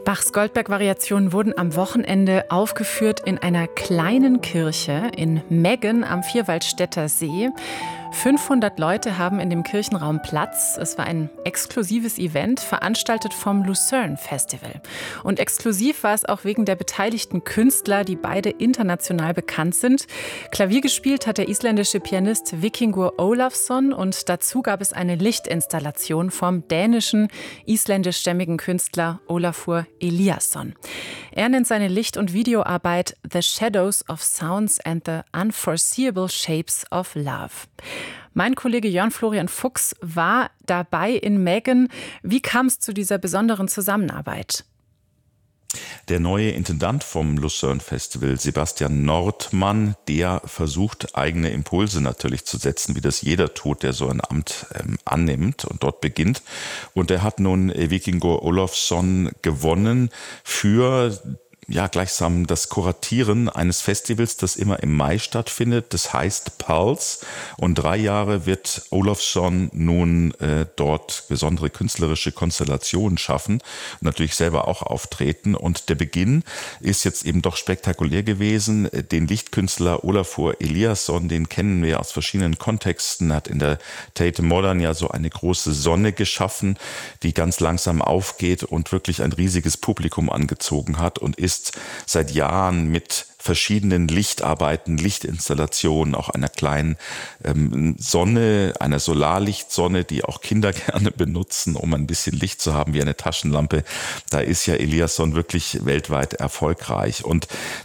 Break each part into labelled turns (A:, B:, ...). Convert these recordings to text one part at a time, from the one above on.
A: Bachs Goldberg-Variationen wurden am Wochenende aufgeführt in einer kleinen Kirche in Meggen am Vierwaldstätter See. 500 Leute haben in dem Kirchenraum Platz. Es war ein exklusives Event, veranstaltet vom Lucerne Festival. Und exklusiv war es auch wegen der beteiligten Künstler, die beide international bekannt sind. Klavier gespielt hat der isländische Pianist Vikingur Ólafsson und dazu gab es eine Lichtinstallation vom dänischen, isländischstämmigen Künstler Ólafur Eliasson. Er nennt seine Licht- und Videoarbeit The Shadows of Sounds and the Unforeseeable Shapes of Love. Mein Kollege Jörn Florian Fuchs war dabei in Meggen. Wie kam es zu dieser besonderen Zusammenarbeit?
B: Der neue Intendant vom Lucerne Festival, Sebastian Nordmann, der versucht, eigene Impulse natürlich zu setzen, wie das jeder tut, der so ein Amt annimmt und dort beginnt. Und er hat nun Vikingur Ólafsson gewonnen für gleichsam das Kuratieren eines Festivals, das immer im Mai stattfindet. Das heißt Pulse. Und 3 Jahre wird Ólafsson nun dort besondere künstlerische Konstellationen schaffen und natürlich selber auch auftreten. Und der Beginn ist jetzt eben doch spektakulär gewesen. Den Lichtkünstler Ólafur Eliasson, den kennen wir aus verschiedenen Kontexten, hat in der Tate Modern ja so eine große Sonne geschaffen, die ganz langsam aufgeht und wirklich ein riesiges Publikum angezogen hat und ist seit Jahren mit verschiedenen Lichtarbeiten, Lichtinstallationen, auch einer kleinen Sonne, einer Solarlichtsonne, die auch Kinder gerne benutzen, um ein bisschen Licht zu haben wie eine Taschenlampe. Da ist ja Eliasson wirklich weltweit erfolgreich. Und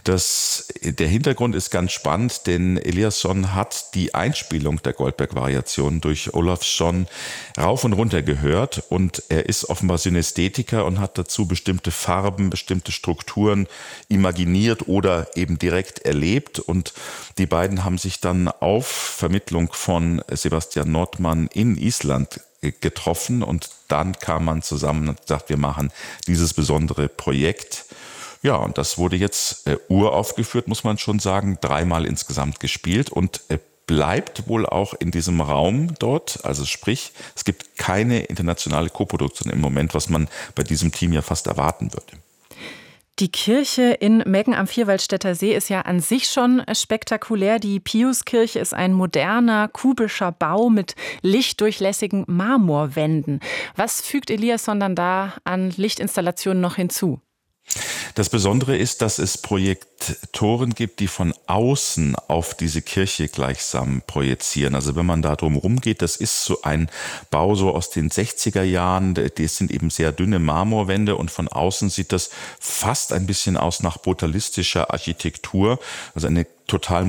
B: der Hintergrund ist ganz spannend, denn Eliasson hat die Einspielung der Goldberg-Variationen durch Ólafsson rauf und runter gehört und er ist offenbar Synästhetiker und hat dazu bestimmte Farben, bestimmte Strukturen imaginiert oder eben direkt erlebt, und die beiden haben sich dann auf Vermittlung von Sebastian Nordmann in Island getroffen und dann kam man zusammen und gesagt, wir machen dieses besondere Projekt. Ja, und das wurde jetzt uraufgeführt, muss man schon sagen, 3-mal insgesamt gespielt und bleibt wohl auch in diesem Raum dort. Also sprich, es gibt keine internationale Koproduktion im Moment, was man bei diesem Team ja fast erwarten würde.
A: Die Kirche in Meggen am Vierwaldstätter See ist ja an sich schon spektakulär. Die Piuskirche ist ein moderner, kubischer Bau mit lichtdurchlässigen Marmorwänden. Was fügt Eliasson dann da an Lichtinstallationen noch hinzu?
B: Das Besondere ist, dass es Projektoren gibt, die von außen auf diese Kirche gleichsam projizieren. Also wenn man da drum rumgeht, das ist so ein Bau so aus den 60er Jahren. Die sind eben sehr dünne Marmorwände und von außen sieht das fast ein bisschen aus nach brutalistischer Architektur. Also eine total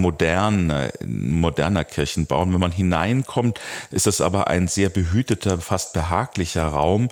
B: moderner Kirchenbau. Und wenn man hineinkommt, ist es aber ein sehr behüteter, fast behaglicher Raum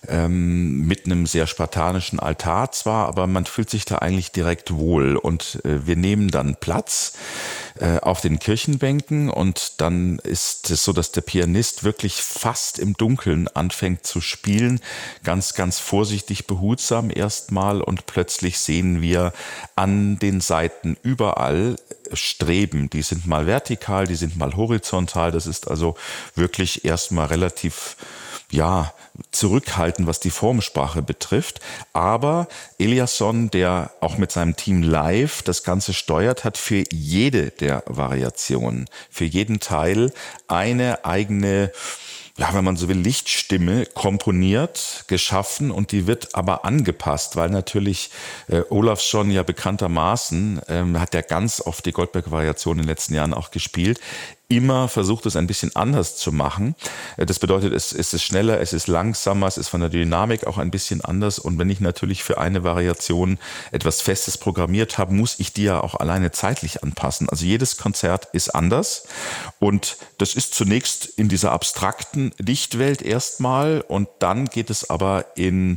B: mit einem sehr spartanischen Altar zwar, aber man fühlt sich da eigentlich direkt wohl. Und wir nehmen dann Platz auf den Kirchenbänken und dann ist es so, dass der Pianist wirklich fast im Dunkeln anfängt zu spielen, ganz, ganz vorsichtig, behutsam erstmal, und plötzlich sehen wir an den Seiten überall Streben. Die sind mal vertikal, die sind mal horizontal. Das ist also wirklich erstmal relativ zurückhaltend, was die Formsprache betrifft. Aber Eliasson, der auch mit seinem Team live das Ganze steuert, hat für jede der Variationen, für jeden Teil eine eigene, wenn man so will, Lichtstimme komponiert, geschaffen, und die wird aber angepasst, weil natürlich Ólafsson ja bekanntermaßen, hat ja ganz oft die Goldberg-Variation in den letzten Jahren auch gespielt, immer versucht es ein bisschen anders zu machen. Das bedeutet, es ist schneller, es ist langsamer, es ist von der Dynamik auch ein bisschen anders. Und wenn ich natürlich für eine Variation etwas Festes programmiert habe, muss ich die ja auch alleine zeitlich anpassen. Also jedes Konzert ist anders. Und das ist zunächst in dieser abstrakten Lichtwelt erstmal. Und dann geht es aber in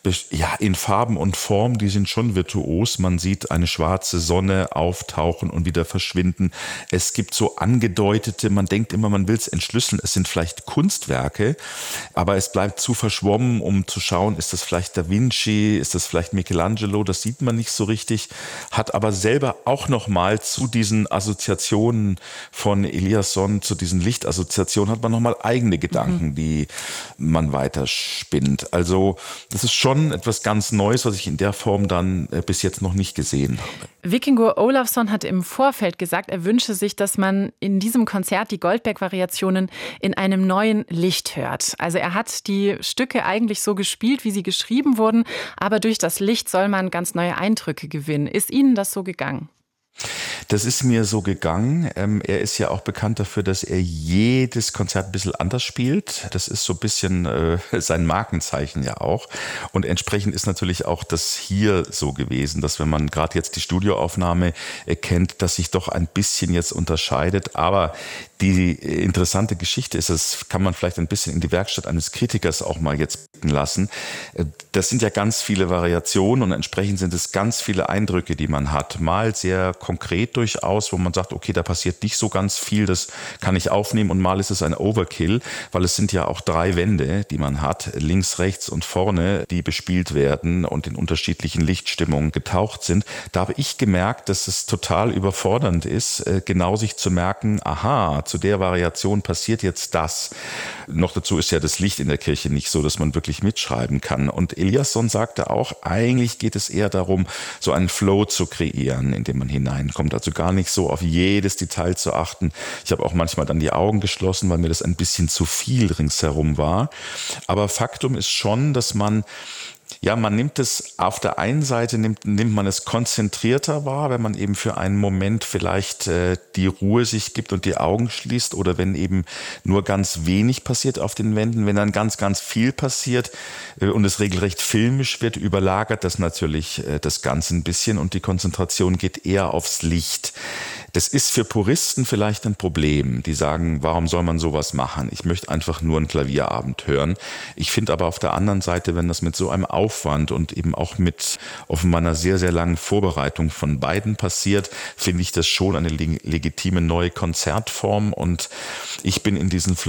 B: Farben und Form, die sind schon virtuos. Man sieht eine schwarze Sonne auftauchen und wieder verschwinden. Es gibt so angedeutete andeutete, man denkt immer, man will es entschlüsseln, es sind vielleicht Kunstwerke, aber es bleibt zu verschwommen, um zu schauen, ist das vielleicht Da Vinci, ist das vielleicht Michelangelo, das sieht man nicht so richtig, hat aber selber auch nochmal zu diesen Assoziationen von Eliasson, zu diesen Lichtassoziationen, hat man nochmal eigene Gedanken, die man weiterspinnt. Also das ist schon etwas ganz Neues, was ich in der Form dann bis jetzt noch nicht gesehen habe.
A: Vikingur Ólafsson hat im Vorfeld gesagt, er wünsche sich, dass man in diesem Konzert die Goldberg-Variationen in einem neuen Licht hört. Also er hat die Stücke eigentlich so gespielt, wie sie geschrieben wurden, aber durch das Licht soll man ganz neue Eindrücke gewinnen. Ist Ihnen das so gegangen?
B: Das ist mir so gegangen. Er ist ja auch bekannt dafür, dass er jedes Konzert ein bisschen anders spielt. Das ist so ein bisschen sein Markenzeichen ja auch. Und entsprechend ist natürlich auch das hier so gewesen, dass wenn man gerade jetzt die Studioaufnahme erkennt, dass sich doch ein bisschen jetzt unterscheidet. Aber die interessante Geschichte ist, das kann man vielleicht ein bisschen in die Werkstatt eines Kritikers auch mal jetzt blicken lassen. Das sind ja ganz viele Variationen und entsprechend sind es ganz viele Eindrücke, die man hat. Mal sehr konkret durchaus, wo man sagt, okay, da passiert nicht so ganz viel, das kann ich aufnehmen, und mal ist es ein Overkill, weil es sind ja auch 3 Wände, die man hat, links, rechts und vorne, die bespielt werden und in unterschiedlichen Lichtstimmungen getaucht sind. Da habe ich gemerkt, dass es total überfordernd ist, genau sich zu merken, aha, zu der Variation passiert jetzt das. Noch dazu ist ja das Licht in der Kirche nicht so, dass man wirklich mitschreiben kann. Und Eliasson sagte auch, eigentlich geht es eher darum, so einen Flow zu kreieren, in den man hineinkommt. Also gar nicht so auf jedes Detail zu achten. Ich habe auch manchmal dann die Augen geschlossen, weil mir das ein bisschen zu viel ringsherum war. Aber Faktum ist schon, dass man nimmt es auf der einen Seite, nimmt man es konzentrierter wahr, wenn man eben für einen Moment vielleicht die Ruhe sich gibt und die Augen schließt, oder wenn eben nur ganz wenig passiert auf den Wänden. Wenn dann ganz, ganz viel passiert und es regelrecht filmisch wird, überlagert das natürlich das Ganze ein bisschen und die Konzentration geht eher aufs Licht. Das ist für Puristen vielleicht ein Problem. Die sagen, warum soll man sowas machen? Ich möchte einfach nur einen Klavierabend hören. Ich finde aber auf der anderen Seite, wenn das mit so einem Aufwand und eben auch mit offenbar einer sehr, sehr langen Vorbereitung von beiden passiert, finde ich das schon eine legitime neue Konzertform. Und ich bin in diesen